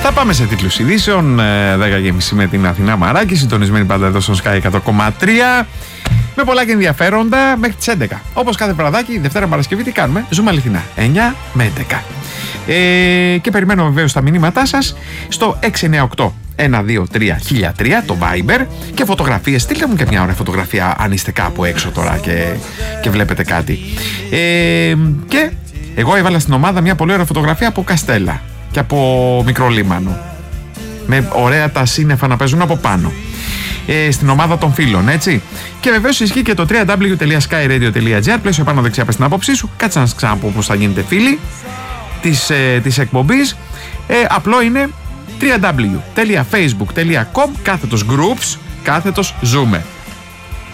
Θα πάμε σε τίτλους ειδήσεων. 10:30 με την Αθηνά Μαράκη, συντονισμένη πάντα εδώ στο Sky 100,3. Με πολλά και ενδιαφέροντα μέχρι τις 11. Όπως κάθε βραδάκι, Δευτέρα Παρασκευή, τι κάνουμε? Ζούμε αληθινά. 9 με 11. Και περιμένω βεβαίως τα μηνύματά σας στο 698 123 1003, το Viber, και φωτογραφίες. Στείλτε μου και μια ωραία φωτογραφία αν είστε κάπου έξω τώρα και βλέπετε κάτι. Και εγώ έβαλα στην ομάδα μια πολύ ωραία φωτογραφία από Καστέλα και από Μικρό Λίμανο, με ωραία τα σύννεφα να παίζουν από πάνω, στην ομάδα των φίλων, έτσι. Και βεβαίως ισχύει και το www.skyradio.gr. πλαίσιο πάνω δεξιά πες την άποψή σου. Κάτσε να σας ξαναπώ πώς θα γίνετε φίλοι της εκπομπής. Απλό είναι www.facebook.com/groups/ζούμε.